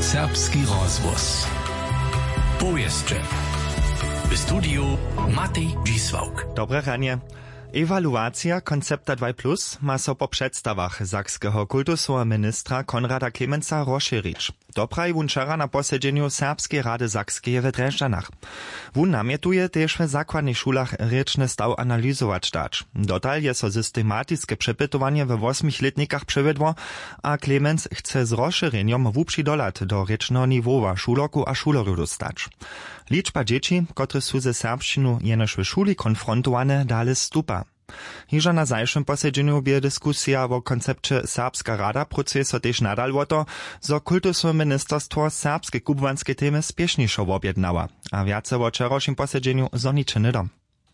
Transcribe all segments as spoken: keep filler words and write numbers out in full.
Serbski rozvoz. Powieszcze. W studiu Matej Dzisłauk. Dobre ranie. Ewaluacja koncepta dwa plus ma so po przedstawach sakskeho kultusowego ministra Konrada Klemensa rozšírić. Dopraj wun wczera na posiedzeniu Serbskiej Rady Sakskeje w Drezdanach. Wun namietuje też w zakładnych szulach ryczny staw analizować dać. Dotal je so systematiskie przepytowanie we osmich letnikach przewiedło, a Klemens chce z rozszerzeniem wuprzy dolat do rycznego niwowa szuloku a szuloru dostać. Liczba dzieci, które są ze serbszczynu jenoż w szuli konfrontowane, dalej stupa. Hižo na zajszym posiedzeniu bie dyskusja o koncepcie Serbska Rada pracuje so też nadal o to, zo kultusowe ministerstwo serbskie kubłanskie temy spieszniejszo objednała, a wiace o wczorajszym posiedzeniu zo niczy dom.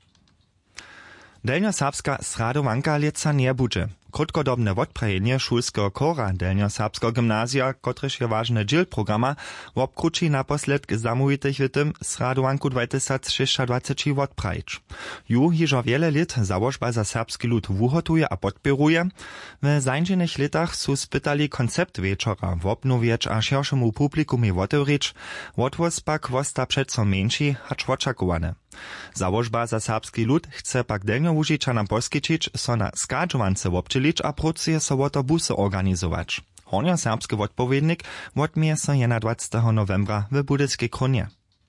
Delnjoserbska sradowanka lieca nie budże. Krótkodobne odprejenie szulskiego kora Delnjoserbskiego gimnazja, kotryż je ważny dziel programa, obkruči naposled zamówitych w tym sradowanku dwa tysiące dwadzieścia sześć odprajć. Ju hižo wiele lat założba za serbski lud wuhotuje a podpieruje. W zańdźenych latach su spytali koncept wieczora wobnowieć a szerszemu publikum je otewrić, odwóz pak wosta przeco mniejszy, hacz oczakowane. Założba za serbski lud chce pak delnjowužičanom poskyčić, so na skadżowance obczylić a pracuje so autobusy organizować. Hornjo serbski odpowiednik odmije so dwudziestego novembra w Budyskiej Kronie.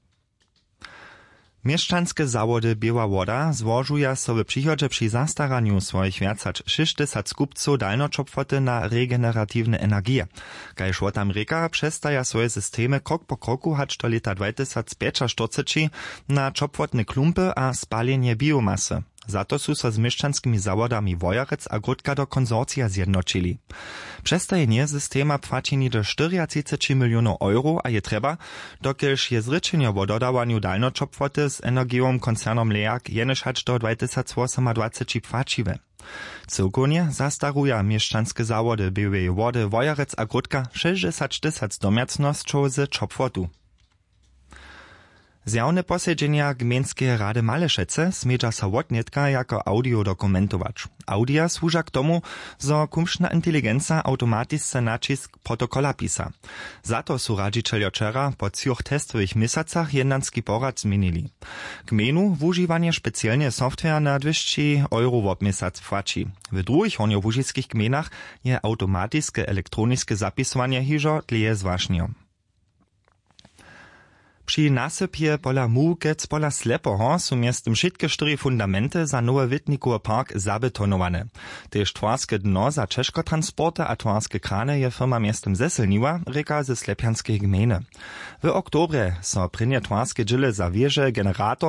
Mieszczanskie zawody Biała Woda złożuja so w przychodzie przy zastaraniu swoich więcać sześćdziesiąt skupców dalnoczopwoty na regeneratywne energie. Kajż tam reka przestaja swoje systemy krok po kroku hać do lata dwa tysiące czterdzieści na czopwotne klumpy a spalenie biomasy. Za to su so z mieszczanskimi zawodami Wojarec a Gródka do konsorcja zjednoczyli. Przestajenie systema płaceni do czterdzieści milionów euro, a je trzeba, dokąd je zryczenie o dodawaniu dalnoczopwoty z energią koncernom Leak jenoż hać do dwa tysiące osiemnasty płaciwe. Całkonie zastaruje mieszczanskie zawody Białej Wody Wojarec a Gródka sześćdziesiąt tysięcy domiacnością z czopwotu. Zjawne posiedzenia Gmieńskiej Rady Malešece smieja so wotnietka jako audio dokumentować. Audia służa k tomu, zo kumszna inteligenca automatisce nacisk protokola pisa. Za to su radzicieljo wczera po trzech testowych miesacach jednanski porad zmienili. Gmenu wużywanie specjalnie software na dwieście euro w miesiąc płaci. W drugich hornjowužickich gmenach je automatiskie elektroniskie zapisowanie hižo tleje zwažnio. Przy nasypie pola Mułkec pola Slepoho su miestem wszystkie cztery fundamenty za nowy Witnikowy park zabetonowane. Tež twarskie dno za czeszkotransporty a twarskie krany je firma miestem zesilniła, reka ze Slepianskiej gminy. W oktobre so prynie twarskie dżile za wieże generator